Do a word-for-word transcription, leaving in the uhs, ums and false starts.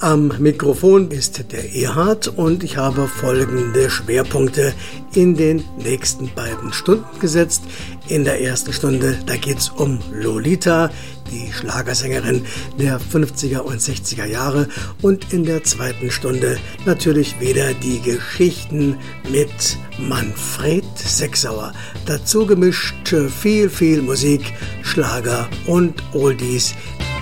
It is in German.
Am Mikrofon ist der Erhard und ich habe folgende Schwerpunkte in den nächsten beiden Stunden gesetzt. In der ersten Stunde, da geht's um Lolita, die Schlagersängerin der fünfziger und sechziger Jahre, und in der zweiten Stunde natürlich wieder die Geschichten mit Manfred Sechsauer. Dazu gemischt viel, viel Musik, Schlager und Oldies.